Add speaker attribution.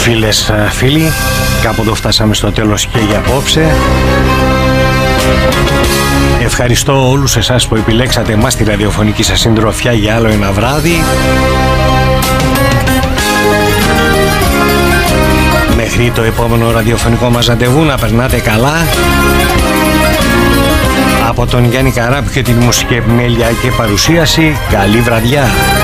Speaker 1: Φίλες, φίλοι, κάπου εδώ φτάσαμε στο τέλος και για απόψε. Ευχαριστώ όλους εσάς που επιλέξατε εμάς τη ραδιοφωνική σας συντροφιά για άλλο ένα βράδυ. Μέχρι το επόμενο ραδιοφωνικό μας ραντεβού να περνάτε καλά. Από τον Γιάννη Καράπη και την μουσική επιμέλεια και παρουσίαση, καλή βραδιά.